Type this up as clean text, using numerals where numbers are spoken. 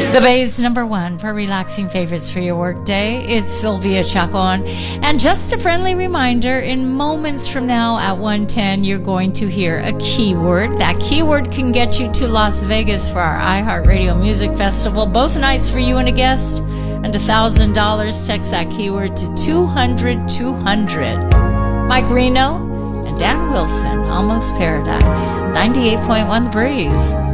The Bay's #1 for relaxing favorites for your workday. It's Sylvia Chacon. And just a friendly reminder, in moments from now at 1:10, you're going to hear a keyword. That keyword can get you to Las Vegas for our iHeartRadio Music Festival, both nights for you and a guest. And $1,000. Text that keyword to 200-200. Mike Reno and Dan Wilson, Almost Paradise. 98.1 The Breeze.